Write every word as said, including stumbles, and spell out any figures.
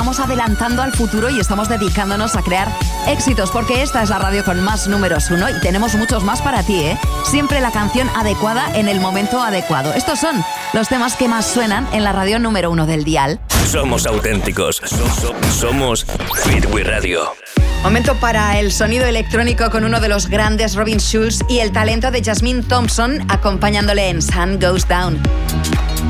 estamos adelantando al futuro y estamos dedicándonos a crear éxitos, porque esta es la radio con más números uno y tenemos muchos más para ti, ¿eh? Siempre la canción adecuada en el momento adecuado. Estos son los temas que más suenan en la radio número uno del dial. Somos auténticos. Somos Fitwi Radio. Momento para el sonido electrónico con uno de los grandes, Robin Schulz, y el talento de Jasmine Thompson acompañándole en Sun Goes Down.